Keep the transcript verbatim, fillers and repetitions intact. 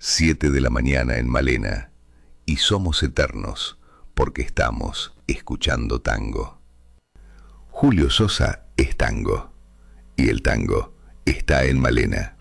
Siete de la mañana en Malena, y somos eternos porque estamos escuchando tango. Julio Sosa es tango, y el tango está en Malena.